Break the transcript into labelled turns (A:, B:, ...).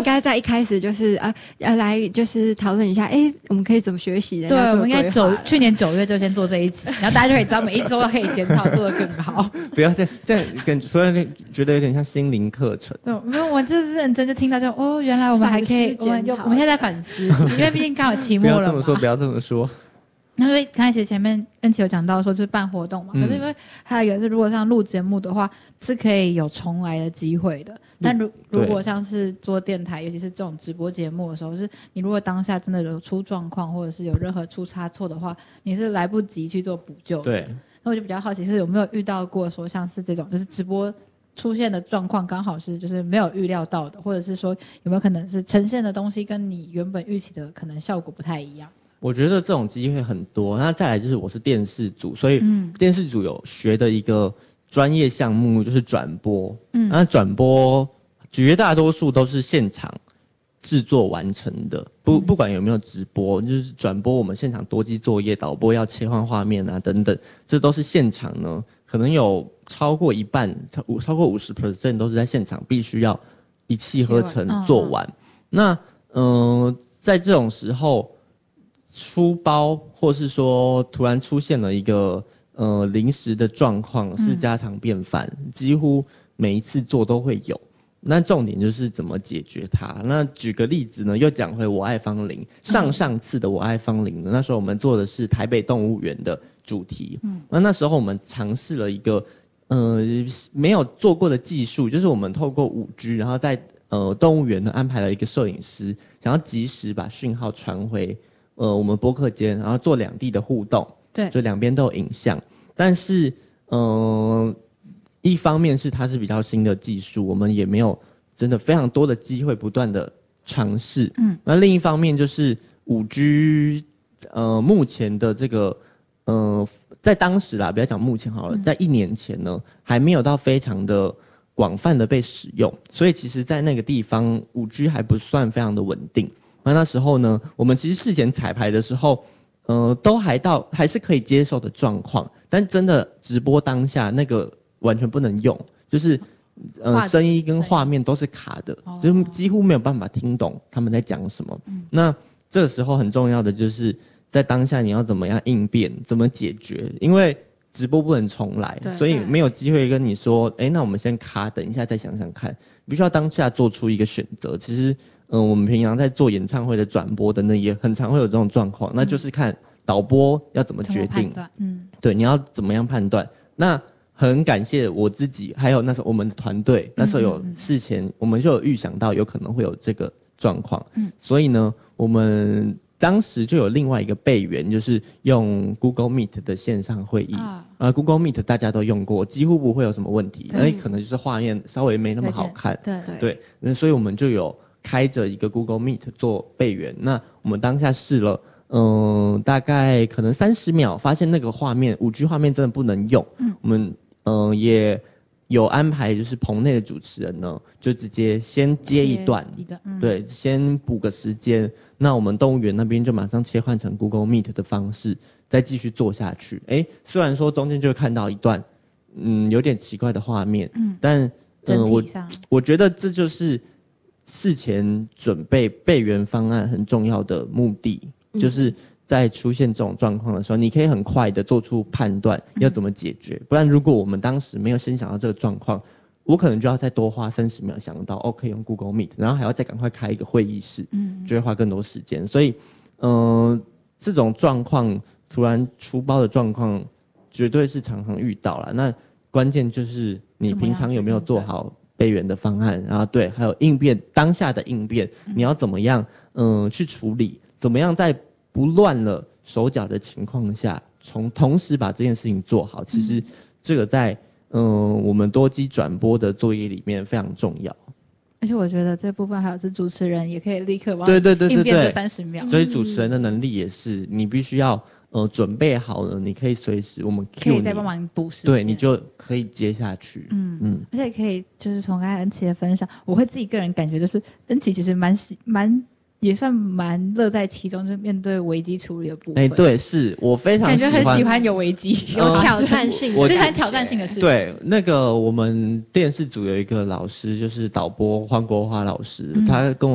A: 该在一开始就是来就是讨论一下，我们可以怎么学习的？
B: 对，我们应该去年9月就先做这一集，然后大家就可以知道每一周都可以检讨做得更好。
C: 不要这样跟所有人觉得有点像心灵课程。
B: 对，没有，我就是认真就听到就原来我们还可以，我们现在在反思，因为毕竟刚好期末了嘛。
C: 不要这么说。
B: 因为刚开始前面恩琪有讲到说是办活动嘛，可是因为还有一个是如果像录节目的话是可以有重来的机会的，但如果像是做电台尤其是这种直播节目的时候，是你如果当下真的有出状况或者是有任何出差错的话，你是来不及去做补救的。
C: 对，
B: 那我就比较好奇是有没有遇到过说像是这种就是直播出现的状况刚好是就是没有预料到的，或者是说有没有可能是呈现的东西跟你原本预期的可能效果不太一样。
C: 我觉得这种机会很多。那再来就是我是电视组，所以电视组有学的一个专业项目就是转播。那转播绝大多数都是现场制作完成的，不管有没有直播，就是转播我们现场多机作业，导播要切换画面啊等等，这都是现场呢，可能有超过一半，超过50% 都是在现场必须要一气呵成做完。那在这种时候出包或是说突然出现了一个临时的状况是家常便饭，几乎每一次做都会有。那重点就是怎么解决它。那举个例子呢，又讲回我爱芳龄，上次的我爱芳龄呢，那时候我们做的是台北动物园的主题。那时候我们尝试了一个没有做过的技术，就是我们透过5G，然后在动物园呢安排了一个摄影师，想要及时把讯号传回我们播客间，然后做两地的互动，
B: 对，
C: 就两边都有影像。但是一方面是它是比较新的技术，我们也没有真的非常多的机会不断的尝试。那另一方面就是5G，目前的这个在当时啦，不要讲目前好了，在1年前呢，还没有到非常的广泛的被使用，所以其实在那个地方 5G 还不算非常的稳定。那时候呢，我们其实事前彩排的时候，都还是可以接受的状况，但真的直播当下那个完全不能用，就是声音跟画面都是卡的，就是几乎没有办法听懂他们在讲什么。那这个时候很重要的就是在当下你要怎么样应变，怎么解决，因为直播不能重来，所以没有机会跟你说，那我们先卡，等一下再想想看，必须要当下做出一个选择。其实我们平常在做演唱会的转播等等，也很常会有这种状况，那就是看导播要怎么决定，对，你要怎么样判断。那很感谢我自己，还有那时候我们的团队，那时候有事前我们就有预想到有可能会有这个状况，所以呢，我们当时就有另外一个备援，就是用 Google Meet 的线上会议Google Meet 大家都用过，几乎不会有什么问题，可能就是画面稍微没那么好看，对，那所以我们就有开着一个 Google Meet 做备援。那我们当下试了大概可能30秒，发现那个画面 5G 画面真的不能用，我们也有安排，就是棚内的主持人呢，就直接先接一段，对，先补个时间。那我们动物园那边就马上切换成 Google Meet 的方式，再继续做下去。虽然说中间就会看到一段有点奇怪的画面，但我觉得这就是事前准备备援方案很重要的目的，就是在出现这种状况的时候，你可以很快的做出判断要怎么解决。不然如果我们当时没有先想到这个状况，我可能就要再多花30秒想到可以用 Google Meet， 然后还要再赶快开一个会议室，就会花更多时间。所以这种状况突然出包的状况绝对是常常遇到啦。那关键就是你平常有没有做好备援的方案，然后对，还有应变当下的应变，你要怎么样去处理，怎么样在不乱了手脚的情况下，同时把这件事情做好。其实这个在我们多机转播的作业里面非常重要。
B: 而且我觉得这部分还有是主持人也可以立刻帮
C: 对
B: 应变这30秒，
C: 所以主持人的能力也是你必须要准备好了，你可以随时我们 Q 你，
B: 可以再帮忙补时间，
C: 对，你就可以接下去。
B: 而且可以就是从刚才恩琪的分享，我会自己个人感觉就是恩琪其实也算蛮乐在其中，就是面对危机处理的部分。
C: 对，是我非常
B: 感觉很喜欢有危机、
A: 有挑战性，
B: 我最喜欢挑战性的事情。
C: 对，那个我们电视组有一个老师，就是导播黄国华老师，他跟我